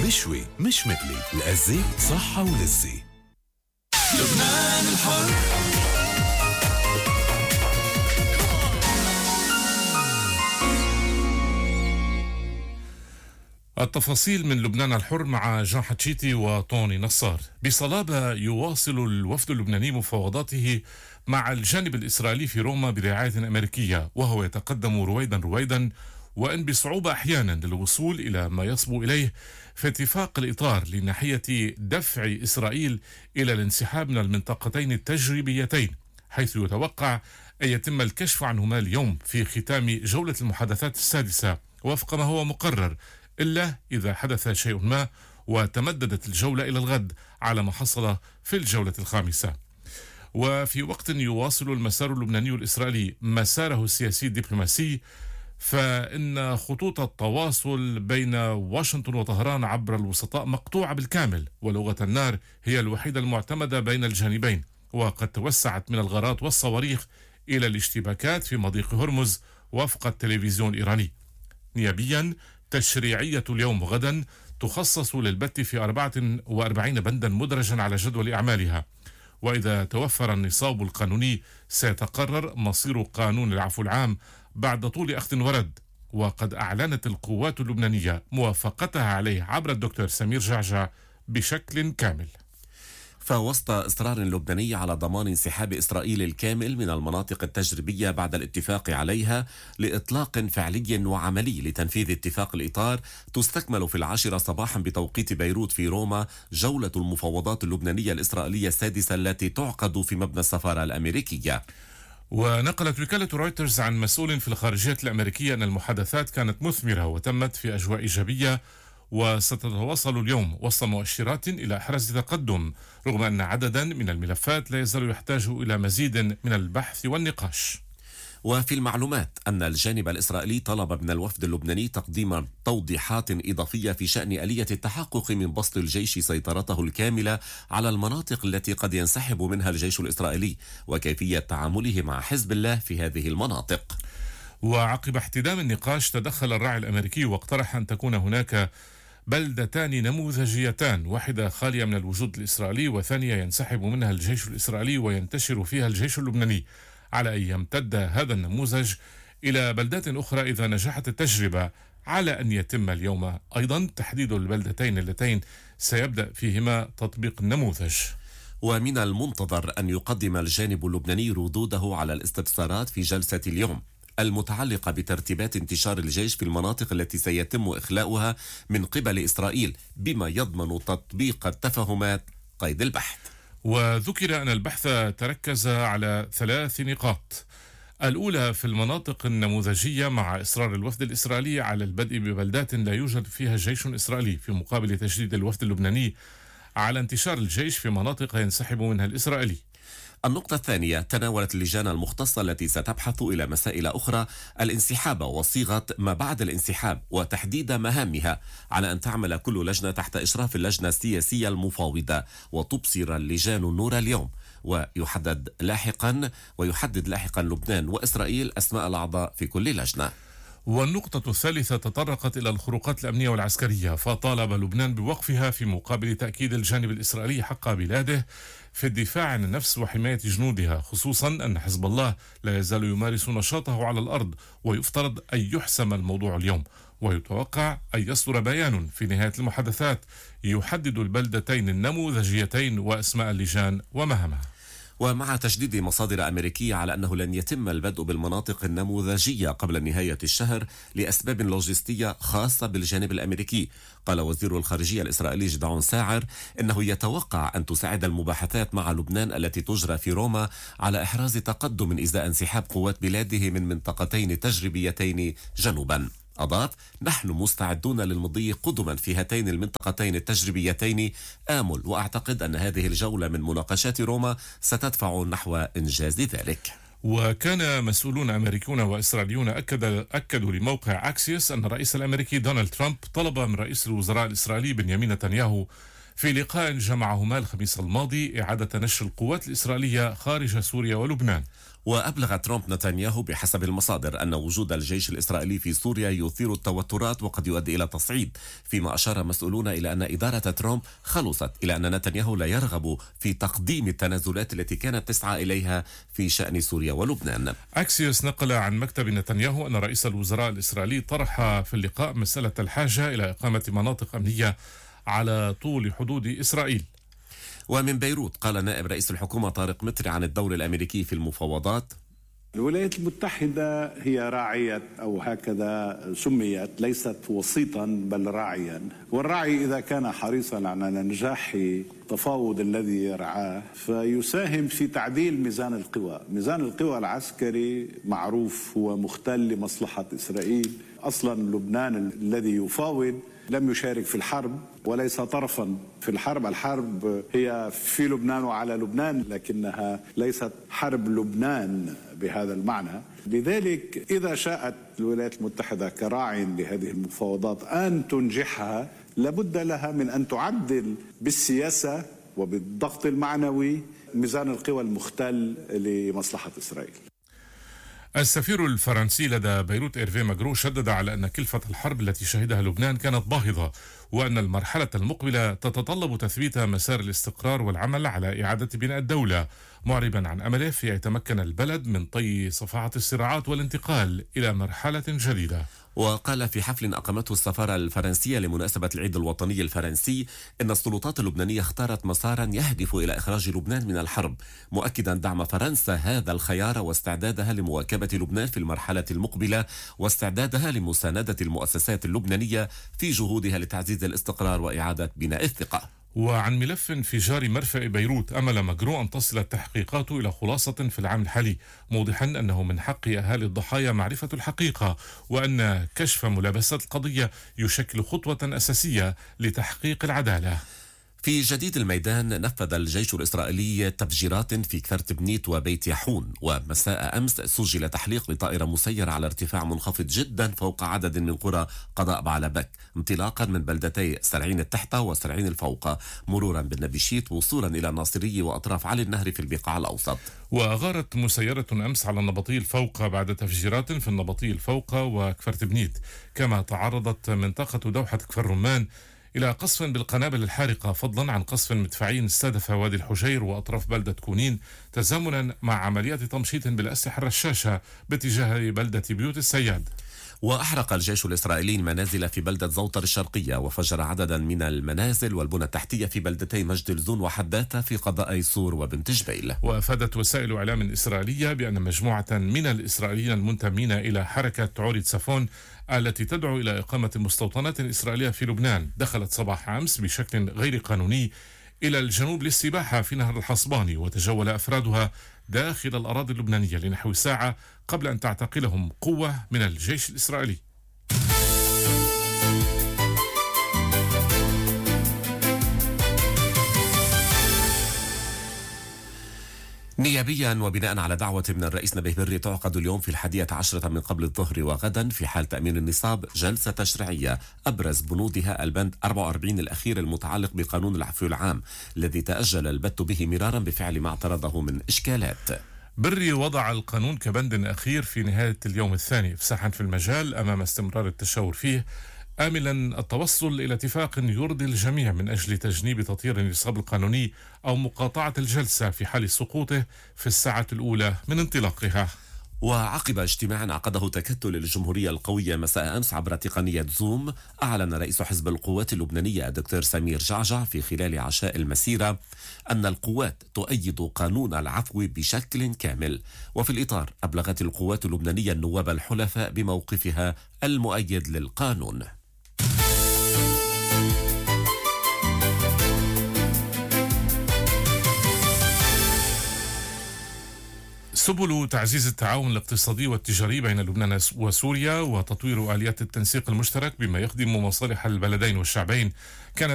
مشوي مش مقلي، الأزيت صحة ولذة. لبنان الحر. التفاصيل من لبنان الحر مع جان حتشيتي وطوني نصار. بصلابة يواصل الوفد اللبناني مفاوضاته مع الجانب الإسرائيلي في روما برعاية أمريكية، وهو يتقدم رويدا وإن بصعوبة أحيانا للوصول إلى ما يصبو إليه في اتفاق الإطار لناحية دفع إسرائيل إلى الانسحاب من المنطقتين التجريبيتين، حيث يتوقع أن يتم الكشف عنهما اليوم في ختام جولة المحادثات السادسة وفق ما هو مقرر، إلا إذا حدث شيء ما وتمددت الجولة إلى الغد على ما حصل في الجولة الخامسة. وفي وقت يواصل المسار اللبناني الإسرائيلي مساره السياسي الدبلوماسي، فإن خطوط التواصل بين واشنطن وطهران عبر الوسطاء مقطوعة بالكامل، ولغة النار هي الوحيدة المعتمدة بين الجانبين، وقد توسعت من الغارات والصواريخ إلى الاشتباكات في مضيق هرمز وفق التلفزيون الإيراني. نيابيا تشريعية اليوم وغدا تخصص للبت في 44 بندا مدرجا على جدول أعمالها، وإذا توفر النصاب القانوني سيتقرر مصير قانون العفو العام بعد طول أخذ ورد، وقد أعلنت القوات اللبنانية موافقتها عليه عبر الدكتور سمير جعجع بشكل كامل. فوسط إصرار لبناني على ضمان انسحاب إسرائيل الكامل من المناطق التجريبية بعد الاتفاق عليها لإطلاق فعلي وعملي لتنفيذ اتفاق الإطار، تستكمل في 10 صباحا بتوقيت بيروت في روما جولة المفاوضات اللبنانية الإسرائيلية السادسة التي تعقد في مبنى السفارة الأمريكية. ونقلت وكالة رويترز عن مسؤول في الخارجية الأمريكية أن المحادثات كانت مثمرة وتمت في أجواء إيجابية، وستتواصل اليوم وسط مؤشرات إلى إحراز تقدم، رغم أن عددا من الملفات لا يزال يحتاج إلى مزيد من البحث والنقاش. وفي المعلومات أن الجانب الإسرائيلي طلب من الوفد اللبناني تقديم توضيحات إضافية في شأن آلية التحقق من بسط الجيش سيطرته الكاملة على المناطق التي قد ينسحب منها الجيش الإسرائيلي، وكيفية تعامله مع حزب الله في هذه المناطق. وعقب احتدام النقاش تدخل الراعي الأمريكي واقترح أن تكون هناك بلدتان نموذجيتان، واحدة خالية من الوجود الإسرائيلي وثانية ينسحب منها الجيش الإسرائيلي وينتشر فيها الجيش اللبناني، على أن يمتد هذا النموذج إلى بلدات أخرى إذا نجحت التجربة، على أن يتم اليوم أيضا تحديد البلدتين اللتين سيبدأ فيهما تطبيق النموذج. ومن المنتظر أن يقدم الجانب اللبناني ردوده على الاستفسارات في جلسة اليوم المتعلقة بترتيبات انتشار الجيش في المناطق التي سيتم إخلاؤها من قبل إسرائيل، بما يضمن تطبيق التفاهمات قيد البحث. وذكر أن البحث تركز على 3 نقاط. الأولى في المناطق النموذجية مع إصرار الوفد الإسرائيلي على البدء ببلدات لا يوجد فيها جيش إسرائيلي، في مقابل تشديد الوفد اللبناني على انتشار الجيش في مناطق ينسحب منها الإسرائيلي. النقطة الثانية تناولت اللجان المختصة التي ستبحث إلى مسائل أخرى الانسحاب وصيغة ما بعد الانسحاب وتحديد مهامها، على أن تعمل كل لجنة تحت إشراف اللجنة السياسية المفاوضة، وتبصر اللجان النور اليوم، ويحدد لاحقا لبنان وإسرائيل أسماء الأعضاء في كل لجنة. والنقطة الثالثة تطرقت إلى الخروقات الأمنية والعسكرية، فطالب لبنان بوقفها في مقابل تأكيد الجانب الإسرائيلي حق بلاده في الدفاع عن النفس وحماية جنودها، خصوصا أن حزب الله لا يزال يمارس نشاطه على الأرض، ويفترض أن يحسم الموضوع اليوم، ويتوقع أن يصدر بيان في نهاية المحادثات يحدد البلدتين النموذجيتين وأسماء اللجان ومهامها. ومع تشديد مصادر أمريكية على أنه لن يتم البدء بالمناطق النموذجية قبل نهاية الشهر لأسباب لوجستية خاصة بالجانب الأمريكي، قال وزير الخارجية الإسرائيلي جدعون ساعر إنه يتوقع أن تساعد المباحثات مع لبنان التي تجرى في روما على إحراز تقدم إزاء انسحاب قوات بلاده من منطقتين تجريبيتين جنوبا. أضاف: نحن مستعدون للمضي قدما في هاتين المنطقتين التجريبيتين آمل، وأعتقد أن هذه الجولة من مناقشات روما ستدفع نحو إنجاز ذلك. وكان مسؤولون أمريكيون وإسرائيليون أكدوا لموقع أكسيوس أن الرئيس الأمريكي دونالد ترامب طلب من رئيس الوزراء الإسرائيلي بنيامين نتنياهو في لقاء جمعهما الخميس الماضي إعادة نشر القوات الإسرائيلية خارج سوريا ولبنان. وأبلغ ترامب نتنياهو بحسب المصادر أن وجود الجيش الإسرائيلي في سوريا يثير التوترات وقد يؤدي إلى تصعيد، فيما أشار مسؤولون إلى أن إدارة ترامب خلصت إلى أن نتنياهو لا يرغب في تقديم التنازلات التي كانت تسعى إليها في شأن سوريا ولبنان. أكسيوس نقل عن مكتب نتنياهو أن رئيس الوزراء الإسرائيلي طرح في اللقاء مسألة الحاجة إلى إقامة مناطق أمنية على طول حدود إسرائيل. ومن بيروت قال نائب رئيس الحكومة طارق متري عن الدور الأمريكي في المفاوضات: الولايات المتحدة هي راعية، أو هكذا سميت، ليست وسيطا بل راعيا، والراعي إذا كان حريصا على نجاح التفاوض الذي يرعاه فيساهم في تعديل ميزان القوى. ميزان القوى العسكري معروف هو مختل لمصلحة إسرائيل. أصلا لبنان الذي يفاوض لم يشارك في الحرب وليس طرفا في الحرب. الحرب هي في لبنان وعلى لبنان، لكنها ليست حرب لبنان بهذا المعنى. لذلك إذا شاءت الولايات المتحدة كراع لهذه المفاوضات أن تنجحها، لابد لها من أن تعدل بالسياسة وبالضغط المعنوي ميزان القوى المختل لمصلحة إسرائيل. السفير الفرنسي لدى بيروت إيرفي ماغرو شدد على أن كلفة الحرب التي شهدها لبنان كانت باهظة، وأن المرحلة المقبلة تتطلب تثبيت مسار الاستقرار والعمل على إعادة بناء الدولة، معربا عن أمله في أن يتمكن البلد من طي صفحة الصراعات والانتقال إلى مرحلة جديدة. وقال في حفل أقامته السفارة الفرنسية لمناسبة العيد الوطني الفرنسي إن السلطات اللبنانية اختارت مسارا يهدف إلى إخراج لبنان من الحرب، مؤكدا دعم فرنسا هذا الخيار واستعدادها لمواكبة لبنان في المرحلة المقبلة، واستعدادها لمساندة المؤسسات اللبنانية في جهودها لتعزيز الاستقرار وإعادة بناء الثقة. وعن ملف انفجار مرفأ بيروت، أمل ماغرو أن تصل التحقيقات إلى خلاصة في العام الحالي، موضحا أنه من حق أهالي الضحايا معرفة الحقيقة، وأن كشف ملابسات القضية يشكل خطوة أساسية لتحقيق العدالة. في جديد الميدان، نفذ الجيش الإسرائيلي تفجيرات في كفر بنيت وبيت يحون، ومساء أمس سجل تحليق لطائرة مسيرة على ارتفاع منخفض جدا فوق عدد من قرى قضاء بعلبك، انطلاقا من بلدتي سرعين التحت وسرعين الفوق، مرورا بالنبيشيت، وصولا إلى الناصرية وأطراف علي النهر في البقاع الأوسط. وأغارت مسيرة أمس على النبطي الفوق بعد تفجيرات في النبطي الفوق وكفر بنيت، كما تعرضت منطقة دوحة كفر رمان إلى قصف بالقنابل الحارقة، فضلا عن قصف مدفعي استهدف وادي الحجير وأطراف بلدة كونين، تزامنا مع عمليات تمشيط بالأسلحة الرشاشة باتجاه بلدة بيوت السياد. وأحرق الجيش الإسرائيلي المنازل في بلدة زوطر الشرقية، وفجر عددا من المنازل والبنى التحتية في بلدتي مجد الزون وحداثة في قضاء سور وبنت جبيل. وأفادت وسائل إعلام إسرائيلية بأن مجموعة من الإسرائيليين المنتمين إلى حركة عوري صفون التي تدعو إلى إقامة مستوطنات إسرائيلية في لبنان دخلت صباح أمس بشكل غير قانوني إلى الجنوب للسباحة في نهر الحصباني، وتجول أفرادها داخل الأراضي اللبنانية لنحو ساعة قبل أن تعتقلهم قوة من الجيش الإسرائيلي. نيابيا وبناء على دعوة من الرئيس نبيه بري، تعقد اليوم في 11 من قبل الظهر وغدا في حال تأمين النصاب جلسة تشريعية أبرز بنودها البند 44 الأخير المتعلق بقانون العفو العام الذي تأجل البت به مرارا بفعل ما اعترضه من إشكالات. بري وضع القانون كبند أخير في نهاية اليوم الثاني، إفساحا في المجال أمام استمرار التشاور فيه، آملا التوصل إلى اتفاق يرضي الجميع من أجل تجنيب تطهير النصاب القانوني أو مقاطعة الجلسة في حال سقوطه في الساعة الأولى من انطلاقها. وعقب اجتماع عقده تكتل الجمهورية القوية مساء أمس عبر تقنية زوم، أعلن رئيس حزب القوات اللبنانية الدكتور سمير جعجع في خلال عشاء المسيرة أن القوات تؤيد قانون العفو بشكل كامل. وفي الإطار أبلغت القوات اللبنانية النواب الحلفاء بموقفها المؤيد للقانون. سبل تعزيز التعاون الاقتصادي والتجاري بين لبنان وسوريا وتطوير آليات التنسيق المشترك بما يخدم مصالح البلدين والشعبين كان